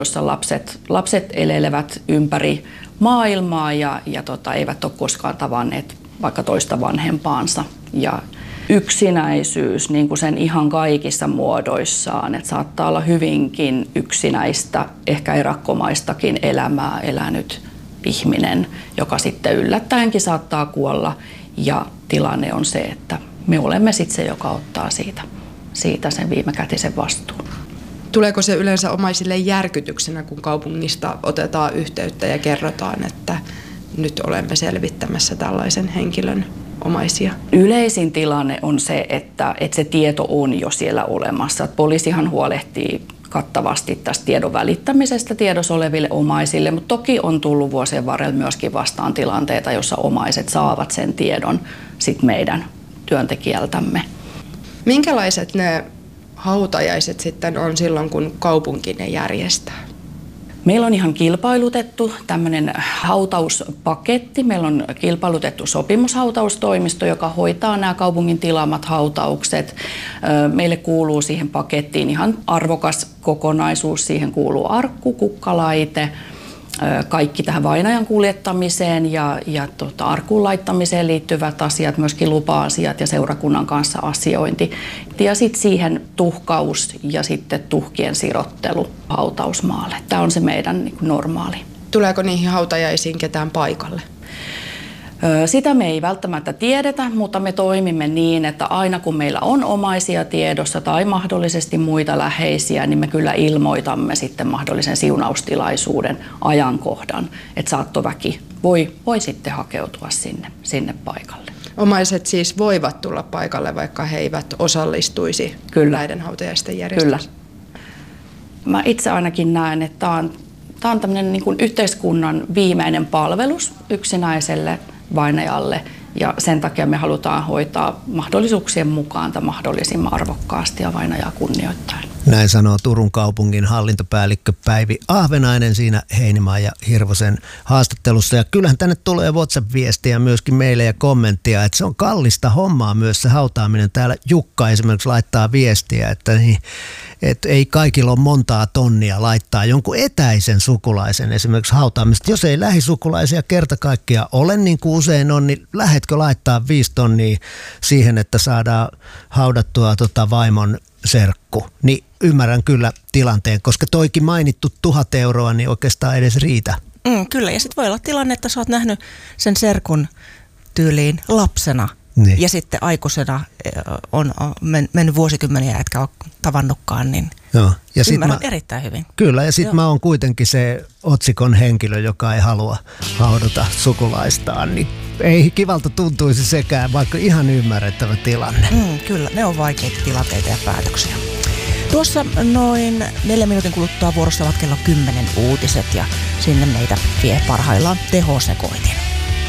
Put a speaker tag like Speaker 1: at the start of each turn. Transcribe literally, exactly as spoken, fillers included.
Speaker 1: jossa lapset, lapset eleilevät ympäri maailmaa ja, ja tota, eivät ole koskaan tavanneet vaikka toista vanhempaansa. Ja yksinäisyys niin kuin sen ihan kaikissa muodoissaan, että saattaa olla hyvinkin yksinäistä, ehkä erakkomaistakin elämää elänyt ihminen, joka sitten yllättäenkin saattaa kuolla. Ja tilanne on se, että me olemme sitten se, joka ottaa siitä, siitä sen viimekätisen vastuun.
Speaker 2: Tuleeko se yleensä omaisille järkytyksenä, kun kaupungista otetaan yhteyttä ja kerrotaan, että nyt olemme selvittämässä tällaisen henkilön omaisia?
Speaker 1: Yleisin tilanne on se, että, että se tieto on jo siellä olemassa. Poliisihan huolehtii kattavasti tästä tiedon välittämisestä tiedossa oleville omaisille, mutta toki on tullut vuosien varrella myöskin vastaan tilanteita, jossa omaiset saavat sen tiedon sit meidän työntekijältämme.
Speaker 2: Minkälaiset ne hautajaiset sitten on silloin, kun kaupunki ne järjestää?
Speaker 1: Meillä on ihan kilpailutettu tämmöinen hautauspaketti. Meillä on kilpailutettu sopimushautaustoimisto, joka hoitaa nämä kaupungin tilaamat hautaukset. Meille kuuluu siihen pakettiin ihan arvokas kokonaisuus. Siihen kuuluu arkku, kukkalaite, kaikki tähän vainajan kuljettamiseen ja, ja tota, arkkuun laittamiseen liittyvät asiat, myöskin lupa-asiat ja seurakunnan kanssa asiointi. Ja sitten siihen tuhkaus ja sitten tuhkien sirottelu hautausmaalle. Tämä on se meidän niin kuin normaali.
Speaker 2: Tuleeko niihin hautajaisiin ketään paikalle?
Speaker 1: Sitä me ei välttämättä tiedetä, mutta me toimimme niin, että aina kun meillä on omaisia tiedossa tai mahdollisesti muita läheisiä, niin me kyllä ilmoitamme sitten mahdollisen siunaustilaisuuden ajankohdan, että saattoväki voi, voi sitten hakeutua sinne, sinne paikalle.
Speaker 2: Omaiset siis voivat tulla paikalle, vaikka he eivät osallistuisi
Speaker 1: kyllä.
Speaker 2: näiden hautajaisten järjestämiseen?
Speaker 1: Kyllä. Mä itse ainakin näen, että tämä on, tämä on tämmöinen niin kuin yhteiskunnan viimeinen palvelus yksinäiselle vainajalle ja sen takia me halutaan hoitaa mahdollisuuksien mukaan tai mahdollisimman arvokkaasti ja vainajaa kunnioittaen.
Speaker 3: Näin sanoo Turun kaupungin hallintopäällikkö Päivi Ahvenainen siinä Heinimaan ja Hirvosen haastattelussa. Ja kyllähän tänne tulee WhatsApp-viestiä myöskin meille ja kommenttia, että se on kallista hommaa myös se hautaaminen. Täällä Jukka esimerkiksi laittaa viestiä, että, niin, että ei kaikilla ole montaa tonnia laittaa jonkun etäisen sukulaisen esimerkiksi hautaamista. Jos ei lähisukulaisia kerta kaikkiaan ole niin kuin usein on, niin lähetkö laittaa viisi tonnia siihen, että saadaan haudattua tota vaimon serkku, niin ymmärrän kyllä tilanteen, koska toikin mainittu tuhat euroa, niin oikeastaan edes riitä.
Speaker 4: Mm, kyllä, ja sitten voi olla tilanne, että sä oot nähnyt sen serkun tyyliin lapsena, niin. Ja sitten aikuisena on, on mennyt vuosikymmeniä, etkä ole tavannutkaan, niin
Speaker 3: joo. Ja
Speaker 4: ymmärrän
Speaker 3: mä,
Speaker 4: erittäin hyvin.
Speaker 3: Kyllä, ja sitten mä oon kuitenkin se otsikon henkilö, joka ei halua haudata sukulaistaan, niin ei kivalta tuntuisi sekään, vaikka ihan ymmärrettävä tilanne.
Speaker 4: Mm, kyllä, ne on vaikeita tilanteita ja päätöksiä. Tuossa noin neljän minuutin kuluttua vuorossa ovat kello kymmenen uutiset ja sinne meitä vie parhaillaan tehosekoitin.